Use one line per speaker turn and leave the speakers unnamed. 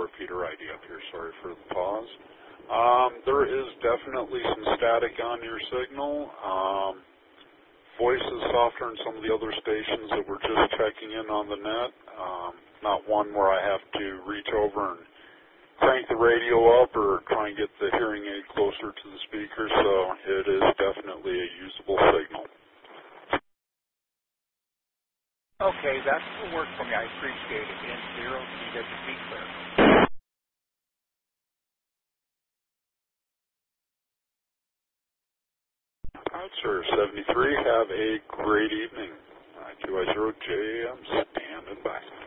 repeater ID up here. Sorry for the pause. There is definitely some static on your signal. Voice is softer in some of the other stations that we're just checking in on the net. Not one where I have to reach over and crank the radio up or try and get the hearing aid closer to the speaker, so it is definitely a usable signal.
Okay, that will work for me. I appreciate it. N0 CWP clear.
All right, sir. 73, have a great evening. QI0JM, standing by.